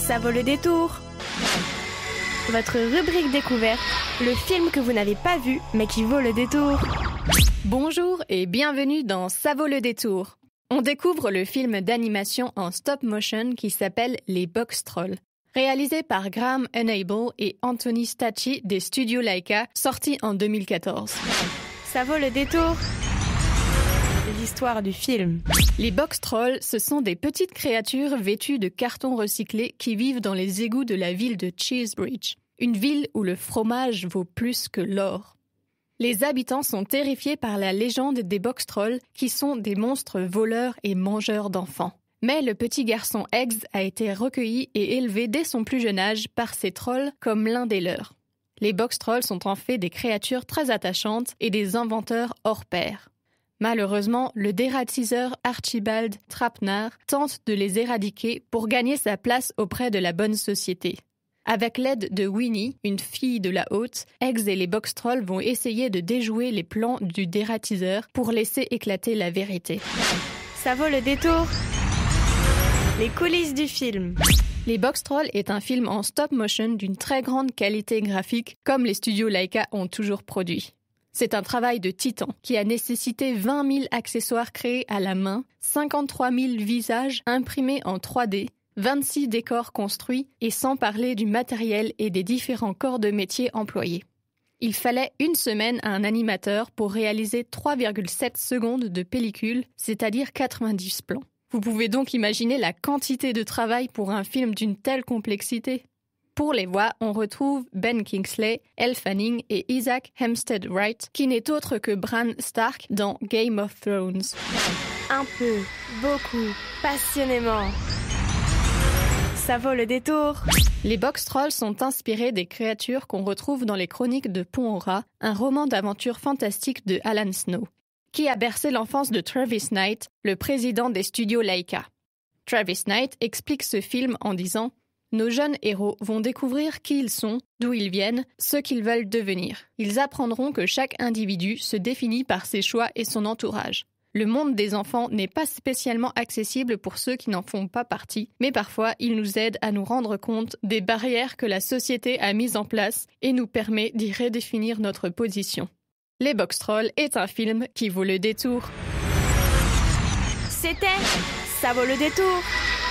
Ça vaut le détour. Votre rubrique découverte, le film que vous n'avez pas vu mais qui vaut le détour. Bonjour et bienvenue dans Ça vaut le détour. On découvre le film d'animation en stop motion qui s'appelle Les Box-Trolls. Réalisé par Graham Unable et Anthony Stacchi des studios Laika, sorti en 2014. Ça vaut le détour. L'histoire du film. Les Box-Trolls, ce sont des petites créatures vêtues de carton recyclé qui vivent dans les égouts de la ville de Cheesebridge, une ville où le fromage vaut plus que l'or. Les habitants sont terrifiés par la légende des Box-Trolls qui sont des monstres voleurs et mangeurs d'enfants. Mais le petit garçon Eggs a été recueilli et élevé dès son plus jeune âge par ces trolls comme l'un des leurs. Les Box-Trolls sont en fait des créatures très attachantes et des inventeurs hors pair. Malheureusement, le dératiseur Archibald Trapnar tente de les éradiquer pour gagner sa place auprès de la bonne société. Avec l'aide de Winnie, une fille de la haute, Eggs et les Box-Trolls vont essayer de déjouer les plans du dératiseur pour laisser éclater la vérité. Ça vaut le détour. Les coulisses du film. Les Box-Trolls est un film en stop motion d'une très grande qualité graphique, comme les studios Laika ont toujours produit. C'est un travail de titan qui a nécessité 20 000 accessoires créés à la main, 53 000 visages imprimés en 3D, 26 décors construits et sans parler du matériel et des différents corps de métier employés. Il fallait une semaine à un animateur pour réaliser 3,7 secondes de pellicule, c'est-à-dire 90 plans. Vous pouvez donc imaginer la quantité de travail pour un film d'une telle complexité. Pour les voix, on retrouve Ben Kingsley, Elle Fanning et Isaac Hempstead Wright, qui n'est autre que Bran Stark dans Game of Thrones. Un peu, beaucoup, passionnément. Ça vaut le détour. Les Box-Trolls sont inspirés des créatures qu'on retrouve dans les Chroniques de Pont-Aura, un roman d'aventure fantastique de Alan Snow, qui a bercé l'enfance de Travis Knight, le président des studios Laika. Travis Knight explique ce film en disant « Nos jeunes héros vont découvrir qui ils sont, d'où ils viennent, ce qu'ils veulent devenir. Ils apprendront que chaque individu se définit par ses choix et son entourage. Le monde des enfants n'est pas spécialement accessible pour ceux qui n'en font pas partie, mais parfois il nous aide à nous rendre compte des barrières que la société a mises en place et nous permet d'y redéfinir notre position. Les Box-Trolls est un film qui vaut le détour. C'était Ça vaut le détour.